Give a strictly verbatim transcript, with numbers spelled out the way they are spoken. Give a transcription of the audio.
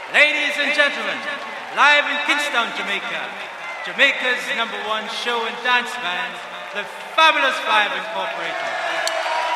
Ladies and gentlemen, live in Kingston, Jamaica, Jamaica's number one show and dance band, the Fabulous Five Incorporated.